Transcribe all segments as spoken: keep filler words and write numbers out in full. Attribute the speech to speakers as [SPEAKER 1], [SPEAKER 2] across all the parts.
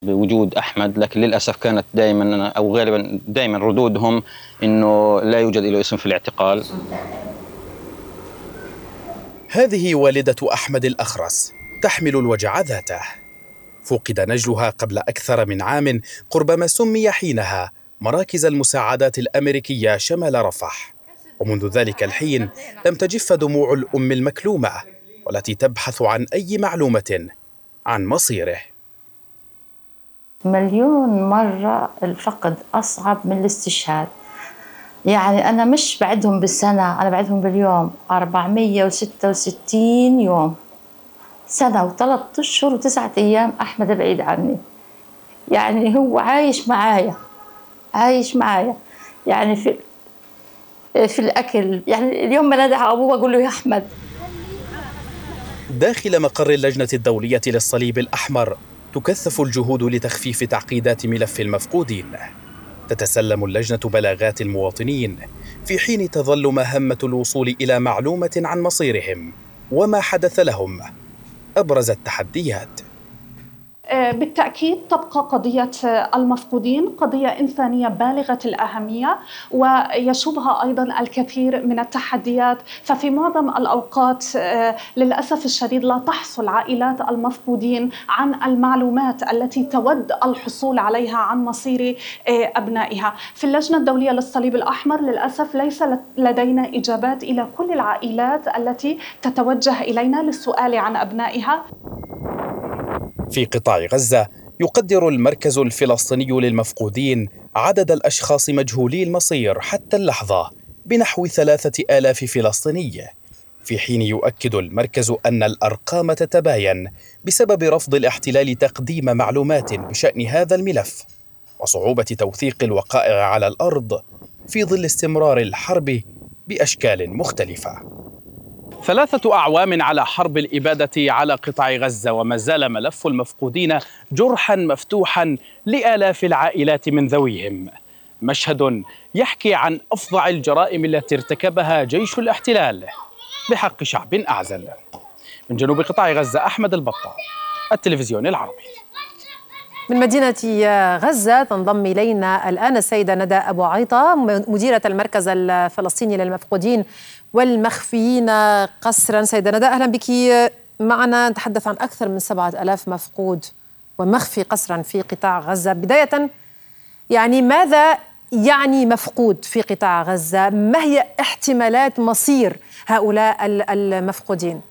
[SPEAKER 1] بوجود أحمد، لكن للأسف كانت دائما أو غالبا دائما ردودهم إنه لا يوجد له اسم في الاعتقال.
[SPEAKER 2] هذه والدة أحمد الأخرس تحمل الوجع ذاته. فقد نجلها قبل أكثر من عام قرب ما سمي حينها مراكز المساعدات الأمريكية شمال رفح، ومنذ ذلك الحين لم تجف دموع الأم المكلومة والتي تبحث عن أي معلومة عن مصيره.
[SPEAKER 3] مليون مرة الفقد أصعب من الاستشهاد. يعني أنا مش بعدهم بالسنة، أنا بعدهم باليوم. أربعمية وستة وستين يوم، سنة وثلاثة أشهر وتسعة أيام أحمد بعيد عني. يعني هو عايش معايا عايش معايا يعني في في الأكل. يعني اليوم ما نادى على أبوه أقول له يا أحمد.
[SPEAKER 2] داخل مقر اللجنة الدولية للصليب الأحمر تكثف الجهود لتخفيف تعقيدات ملف المفقودين. تتسلم اللجنة بلاغات المواطنين في حين تظل مهمة الوصول إلى معلومة عن مصيرهم وما حدث لهم أبرز التحديات.
[SPEAKER 4] بالتأكيد تبقى قضية المفقودين قضية إنسانية بالغة الأهمية، ويشوبها أيضا الكثير من التحديات. ففي معظم الأوقات للأسف الشديد لا تحصل عائلات المفقودين عن المعلومات التي تود الحصول عليها عن مصير أبنائها. في اللجنة الدولية للصليب الأحمر للأسف ليس لدينا إجابات إلى كل العائلات التي تتوجه إلينا للسؤال عن أبنائها.
[SPEAKER 2] في قطاع غزة يقدر المركز الفلسطيني للمفقودين عدد الأشخاص مجهولي المصير حتى اللحظة بنحو ثلاثة آلاف فلسطيني، في حين يؤكد المركز أن الأرقام تتباين بسبب رفض الاحتلال تقديم معلومات بشأن هذا الملف وصعوبة توثيق الوقائع على الأرض في ظل استمرار الحرب بأشكال مختلفة. ثلاثة أعوام على حرب الإبادة على قطاع غزة، وما زال ملف المفقودين جرحا مفتوحا لآلاف العائلات من ذويهم. مشهد يحكي عن أفظع الجرائم التي ارتكبها جيش الاحتلال بحق شعب أعزل. من جنوب قطاع غزة أحمد البطة، التلفزيون العربي.
[SPEAKER 5] من مدينة غزة تنضم إلينا الآن السيدة ندى أبو عيطة، مديرة المركز الفلسطيني للمفقودين والمخفيين قسرا. سيدة ندى أهلا بك معنا. نتحدث عن أكثر من سبعة ألاف مفقود ومخفي قسرا في قطاع غزة. بداية يعني ماذا يعني مفقود في قطاع غزة؟ ما هي احتمالات مصير هؤلاء المفقودين؟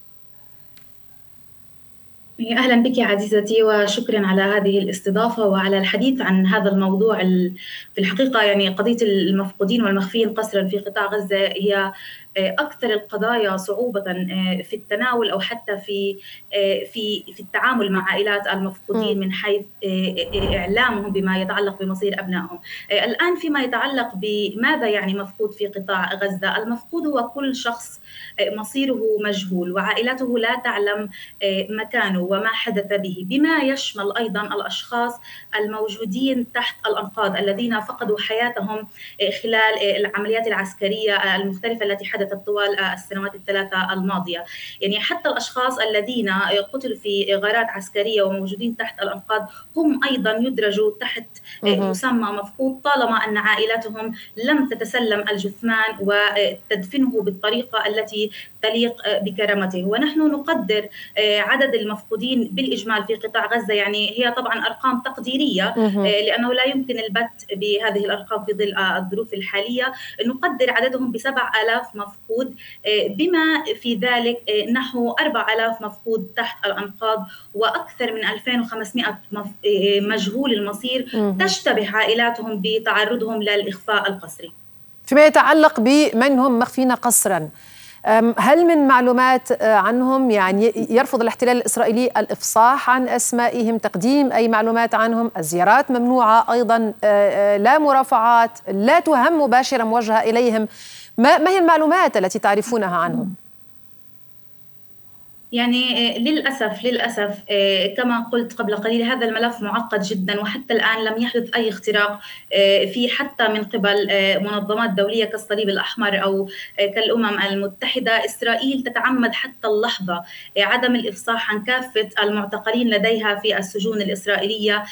[SPEAKER 6] أهلا بك عزيزتي، وشكرا على هذه الاستضافة وعلى الحديث عن هذا الموضوع. في الحقيقة يعني قضية المفقودين والمخفيين قسرا في قطاع غزة هي أكثر القضايا صعوبة في التناول أو حتى في في في التعامل مع عائلات المفقودين من حيث إعلامهم بما يتعلق بمصير أبنائهم. الآن فيما يتعلق بماذا يعني مفقود في قطاع غزة، المفقود هو كل شخص مصيره مجهول وعائلته لا تعلم مكانه وما حدث به، بما يشمل أيضا الأشخاص الموجودين تحت الأنقاض الذين فقدوا حياتهم خلال العمليات العسكرية المختلفة التي حدثت طوال السنوات الثلاثة الماضية. يعني حتى الأشخاص الذين قتلوا في غارات عسكرية وموجودين تحت الأنقاض هم أيضا يدرجوا تحت مسمى مفقود طالما أن عائلاتهم لم تتسلم الجثمان وتدفنه بالطريقة التي تليق بكرامته. ونحن نقدر عدد المفقودين بالإجمال في قطاع غزة، يعني هي طبعا أرقام تقديرية لأنه لا يمكن البت بهذه الأرقام في ظل الظروف الحالية. نقدر عددهم بسبع آلاف مفقود، بما في ذلك نحو أربع آلاف مفقود تحت الأنقاض وأكثر من ألفين وخمسمائة مجهول المصير تشتبه عائلاتهم بتعرضهم للإخفاء القسري.
[SPEAKER 5] فيما يتعلق بمن هم مخفين قسرا، هل من معلومات عنهم؟ يعني يرفض الاحتلال الإسرائيلي الإفصاح عن أسمائهم، تقديم أي معلومات عنهم، الزيارات ممنوعة أيضا، لا مرافعات، لا تهم مباشرة موجهة إليهم. ما هي المعلومات التي تعرفونها عنهم؟
[SPEAKER 6] يعني للأسف للأسف كما قلت قبل قليل هذا الملف معقد جدا، وحتى الآن لم يحدث أي اختراق فيه حتى من قبل منظمات دولية كالصليب الأحمر أو كالأمم المتحدة. إسرائيل تتعمد حتى اللحظة عدم الإفصاح عن كافة المعتقلين لديها في السجون الإسرائيلية